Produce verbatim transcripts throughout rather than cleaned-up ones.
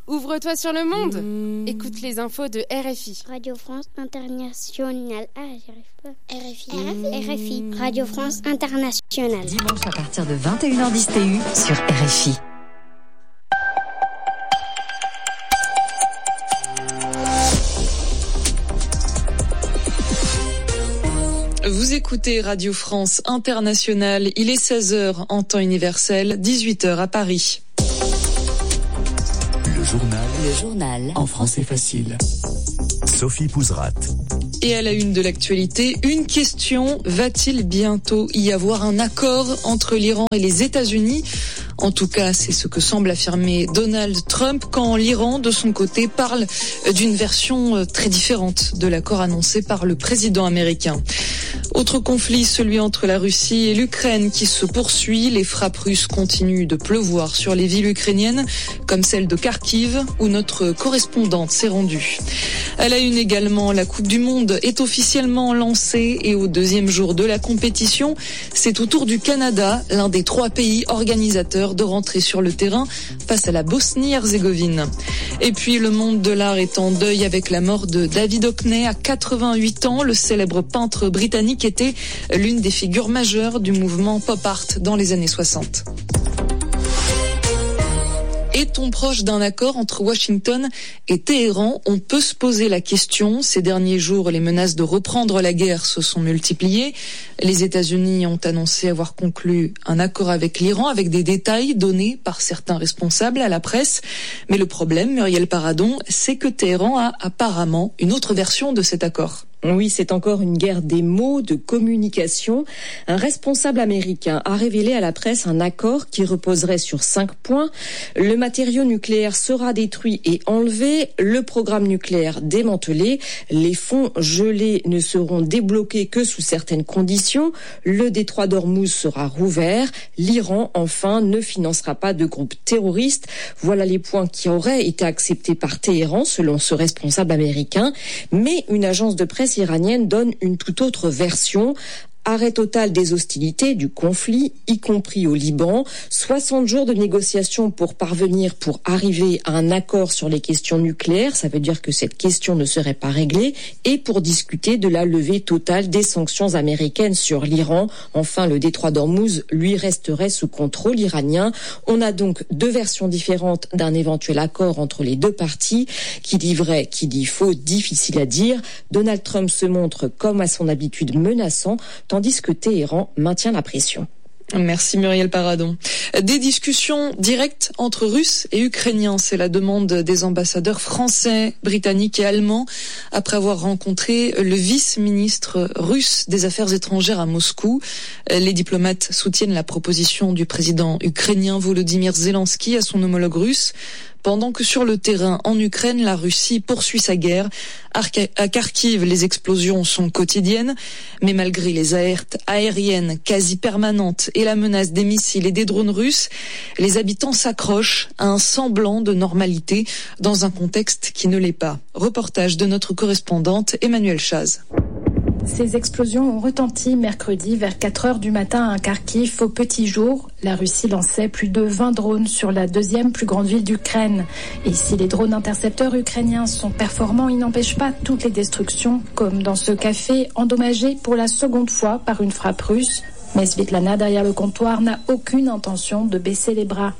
Ouvre-toi sur le monde. Mmh. Écoute les infos de R F I. Radio France Internationale. Ah, j'y arrive pas. R F I. Mmh. R F I. Radio France Internationale. Dimanche à partir de vingt et une heures dix T U sur R F I. Vous écoutez Radio France Internationale. Il est seize heures en temps universel, dix-huit heures à Paris. Le journal. Le journal. En français facile. Sophie Pouzrat. Et à la une de l'actualité, une question. Va-t-il bientôt y avoir un accord entre l'Iran et les États-Unis ? En tout cas, c'est ce que semble affirmer Donald Trump quand l'Iran, de son côté, parle d'une version très différente de l'accord annoncé par le président américain. Autre conflit, celui entre la Russie et l'Ukraine qui se poursuit. Les frappes russes continuent de pleuvoir sur les villes ukrainiennes, comme celle de Kharkiv, où notre correspondante s'est rendue. À la une également, la Coupe du Monde est officiellement lancée et au deuxième jour de la compétition, c'est au tour du Canada, l'un des trois pays organisateurs, de rentrer sur le terrain face à la Bosnie-Herzégovine. Et puis le monde de l'art est en deuil avec la mort de David Hockney à quatre-vingt-huit ans. Le célèbre peintre britannique était l'une des figures majeures du mouvement pop art dans les années soixante. Est-on proche d'un accord entre Washington et Téhéran ? On peut se poser la question. Ces derniers jours, les menaces de reprendre la guerre se sont multipliées. Les États-Unis ont annoncé avoir conclu un accord avec l'Iran, avec des détails donnés par certains responsables à la presse. Mais le problème, Muriel Paradon, c'est que Téhéran a apparemment une autre version de cet accord. Oui, c'est encore une guerre des mots, de communication. Un responsable américain a révélé à la presse un accord qui reposerait sur cinq points. Le matériau nucléaire sera détruit et enlevé, le programme nucléaire démantelé, les fonds gelés ne seront débloqués que sous certaines conditions, le détroit d'Ormuz sera rouvert, l'Iran, enfin, ne financera pas de groupes terroristes. Voilà les points qui auraient été acceptés par Téhéran, selon ce responsable américain. Mais une agence de presse iranienne donne une toute autre version. Arrêt total des hostilités, du conflit, y compris au Liban. soixante jours de négociations pour parvenir, pour arriver à un accord sur les questions nucléaires. Ça veut dire que cette question ne serait pas réglée. Et pour discuter de la levée totale des sanctions américaines sur l'Iran. Enfin, le détroit d'Ormuz, lui, resterait sous contrôle iranien. On a donc deux versions différentes d'un éventuel accord entre les deux parties. Qui dit vrai, qui dit faux, difficile à dire. Donald Trump se montre, comme à son habitude, menaçant, tandis que Téhéran maintient la pression. Merci Muriel Paradon. Des discussions directes entre Russes et Ukrainiens, c'est la demande des ambassadeurs français, britanniques et allemands après avoir rencontré le vice-ministre russe des Affaires étrangères à Moscou. Les diplomates soutiennent la proposition du président ukrainien Volodymyr Zelensky à son homologue russe. Pendant que sur le terrain, en Ukraine, la Russie poursuit sa guerre. À Kharkiv, les explosions sont quotidiennes, mais malgré les alertes aériennes quasi permanentes et la menace des missiles et des drones russes, les habitants s'accrochent à un semblant de normalité dans un contexte qui ne l'est pas. Reportage de notre correspondante Emmanuelle Chaz. Ces explosions ont retenti mercredi vers quatre heures du matin à Kharkiv au petit jour. La Russie lançait plus de vingt drones sur la deuxième plus grande ville d'Ukraine. Et si les drones intercepteurs ukrainiens sont performants, ils n'empêchent pas toutes les destructions, comme dans ce café endommagé pour la seconde fois par une frappe russe. Mais Svetlana, derrière le comptoir, n'a aucune intention de baisser les bras.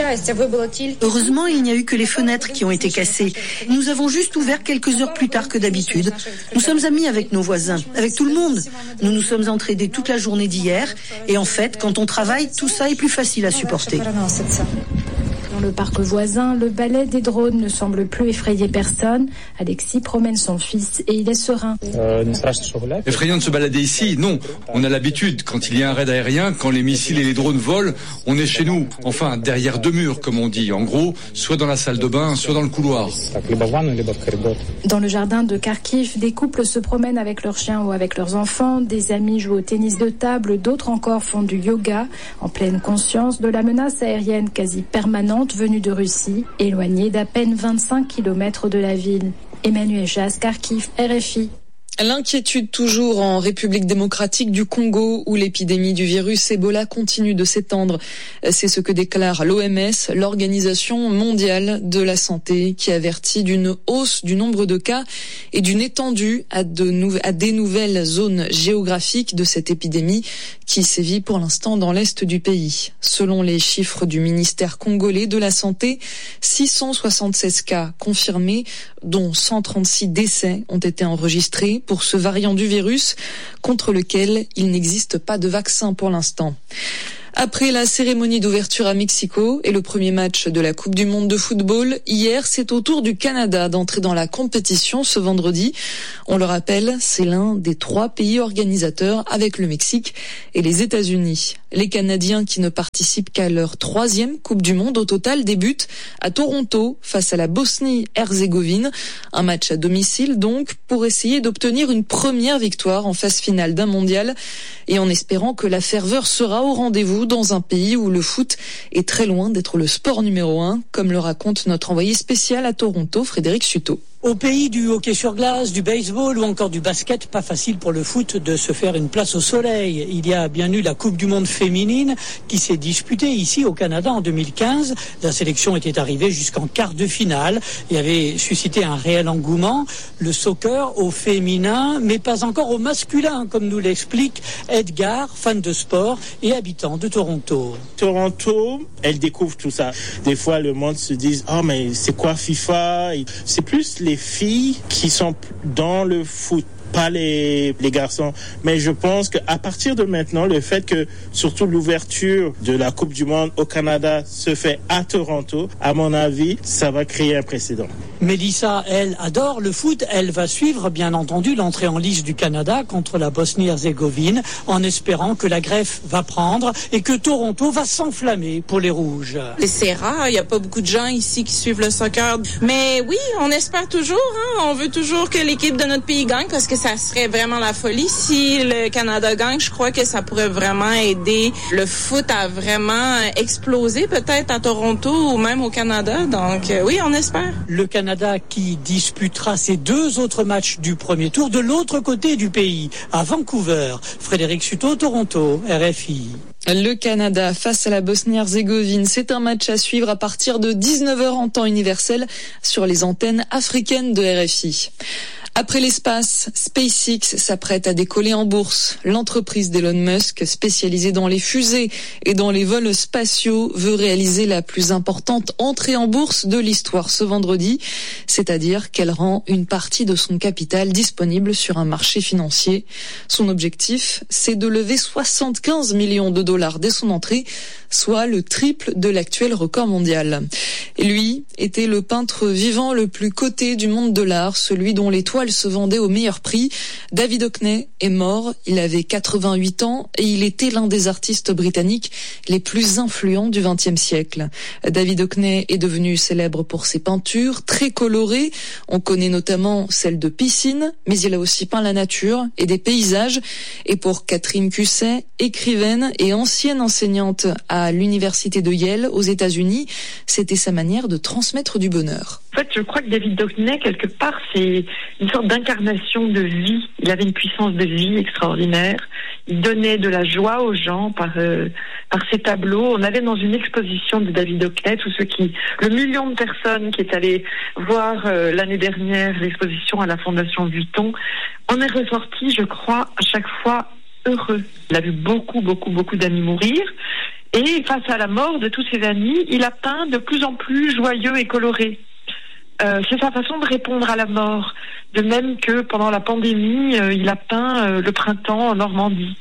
Heureusement, il n'y a eu que les fenêtres qui ont été cassées. Nous avons juste ouvert quelques heures plus tard que d'habitude. Nous sommes amis avec nos voisins, avec tout le monde. Nous nous sommes entraînés toute la journée d'hier. Et en fait, quand on travaille, tout ça est plus facile à supporter. Dans le parc voisin, le balai des drones ne semble plus effrayer personne. Alexis promène son fils et il est serein. Euh, Effrayant de se balader ici ? Non, on a l'habitude. Quand il y a un raid aérien, quand les missiles et les drones volent, on est chez nous. Enfin, derrière deux murs, comme on dit. En gros, soit dans la salle de bain, soit dans le couloir. Dans le jardin de Kharkiv, des couples se promènent avec leurs chiens ou avec leurs enfants. Des amis jouent au tennis de table, d'autres encore font du yoga, en pleine conscience de la menace aérienne quasi permanente venue de Russie, éloignée d'à peine vingt-cinq kilomètres de la ville. Emmanuelle Chaz, Kharkiv, R F I. L'inquiétude toujours en République démocratique du Congo où l'épidémie du virus Ebola continue de s'étendre. C'est ce que déclare l'O M S, l'Organisation mondiale de la santé, qui avertit d'une hausse du nombre de cas et d'une étendue à, de nou- à des nouvelles zones géographiques de cette épidémie qui sévit pour l'instant dans l'est du pays. Selon les chiffres du ministère congolais de la Santé, six cent soixante-seize cas confirmés, dont cent trente-six décès ont été enregistrés pour ce variant du virus contre lequel il n'existe pas de vaccin pour l'instant. Après la cérémonie d'ouverture à Mexico et le premier match de la Coupe du Monde de football, hier, c'est au tour du Canada d'entrer dans la compétition ce vendredi. On le rappelle, c'est l'un des trois pays organisateurs avec le Mexique et les États-Unis. Les Canadiens qui ne participent qu'à leur troisième Coupe du Monde au total débutent à Toronto face à la Bosnie-Herzégovine. Un match à domicile donc pour essayer d'obtenir une première victoire en phase finale d'un mondial et en espérant que la ferveur sera au rendez-vous dans un pays où le foot est très loin d'être le sport numéro un, comme le raconte notre envoyé spécial à Toronto, Frédéric Suto. Au pays du hockey sur glace, du baseball ou encore du basket, pas facile pour le foot de se faire une place au soleil. Il y a bien eu la Coupe du Monde féminine qui s'est disputée ici au Canada en deux mille quinze. La sélection était arrivée jusqu'en quart de finale et avait suscité un réel engouement. Le soccer au féminin, mais pas encore au masculin, comme nous l'explique Edgar, fan de sport et habitant de Toronto. Toronto, elle découvre tout ça. Des fois, le monde se dit « Oh, mais c'est quoi FIFA ?» C'est plus les filles qui sont dans le foot, pas les, les garçons. Mais je pense qu'à partir de maintenant, le fait que surtout l'ouverture de la Coupe du Monde au Canada se fait à Toronto, à mon avis, ça va créer un précédent. Mélissa, elle, adore le foot. Elle va suivre, bien entendu, l'entrée en lice du Canada contre la Bosnie-Herzégovine en espérant que la greffe va prendre et que Toronto va s'enflammer pour les Rouges. C'est rare, il n'y a pas beaucoup de gens ici qui suivent le soccer. Mais oui, on espère toujours. Hein, on veut toujours que l'équipe de notre pays gagne parce que ça serait vraiment la folie. Si le Canada gagne, je crois que ça pourrait vraiment aider le foot à vraiment exploser peut-être à Toronto ou même au Canada. Donc euh, oui, on espère. Le Canada qui disputera ses deux autres matchs du premier tour de l'autre côté du pays, à Vancouver. Frédéric Suto, Toronto, R F I. Le Canada face à la Bosnie-Herzégovine, c'est un match à suivre à partir de dix-neuf heures en temps universel sur les antennes africaines de R F I. Après l'espace, SpaceX s'apprête à décoller en bourse. L'entreprise d'Elon Musk, spécialisée dans les fusées et dans les vols spatiaux, veut réaliser la plus importante entrée en bourse de l'histoire ce vendredi, c'est-à-dire qu'elle rend une partie de son capital disponible sur un marché financier. Son objectif, c'est de lever soixante-quinze millions de dollars dès son entrée, soit le triple de l'actuel record mondial. Et lui était le peintre vivant le plus coté du monde de l'art, celui dont les toiles se vendaient au meilleur prix. David Hockney est mort, il avait quatre-vingt-huit ans et il était l'un des artistes britanniques les plus influents du vingtième siècle. David Hockney est devenu célèbre pour ses peintures très colorées. On connaît notamment celle de piscine, mais il a aussi peint la nature et des paysages. Et pour Catherine Cusset, écrivaine et ancienne enseignante à l'université de Yale aux États-Unis, c'était sa manière de transmettre du bonheur. En fait, je crois que David Hockney, quelque part, c'est une sorte d'incarnation de vie. Il avait une puissance de vie extraordinaire. Il donnait de la joie aux gens par euh, par ses tableaux. On avait dans une exposition de David Hockney, tous ceux qui, le million de personnes qui est allé voir euh, l'année dernière l'exposition à la Fondation Vuitton, on est ressorti, je crois, à chaque fois heureux. Il a vu beaucoup, beaucoup, beaucoup d'amis mourir. Et face à la mort de tous ses amis, il a peint de plus en plus joyeux et coloré. Euh, c'est sa façon de répondre à la mort. De même que pendant la pandémie, euh, il a peint euh, le printemps en Normandie.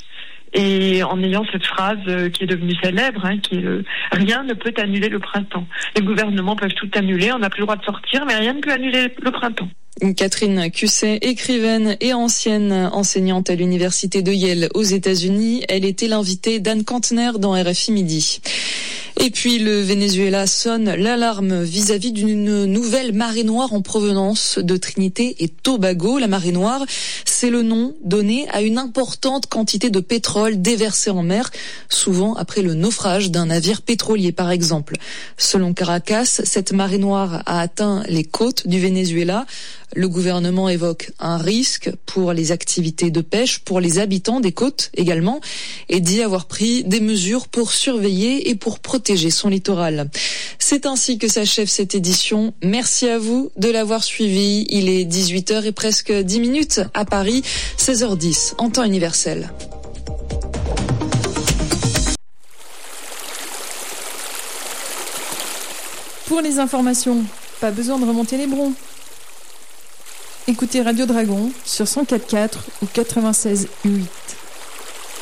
Et en ayant cette phrase euh, qui est devenue célèbre, hein, qui est euh, « Rien ne peut annuler le printemps ». Les gouvernements peuvent tout annuler, on n'a plus le droit de sortir, mais rien ne peut annuler le printemps. Catherine Cusset, écrivaine et ancienne enseignante à l'université de Yale aux États-Unis, elle était l'invitée d'Anne Kantner dans R F I Midi. Et puis le Venezuela sonne l'alarme vis-à-vis d'une nouvelle marée noire en provenance de Trinité et Tobago. La marée noire, c'est le nom donné à une importante quantité de pétrole déversé en mer, souvent après le naufrage d'un navire pétrolier par exemple. Selon Caracas, cette marée noire a atteint les côtes du Venezuela. Le gouvernement évoque un risque pour les activités de pêche, pour les habitants des côtes également, et dit avoir pris des mesures pour surveiller et pour protéger son littoral. C'est ainsi que s'achève cette édition. Merci à vous de l'avoir suivi. Il est dix-huit heures et presque dix minutes à Paris, seize heures dix en temps universel. Pour les informations, pas besoin de remonter les brons. Écoutez Radio Dragon sur cent quatre virgule quatre ou quatre-vingt-seize virgule huit.